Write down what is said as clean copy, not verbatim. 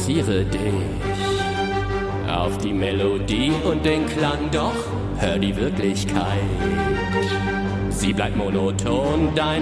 Fokussiere dich auf die Melodie und den Klang, doch hör die Wirklichkeit. Sie bleibt monoton, dein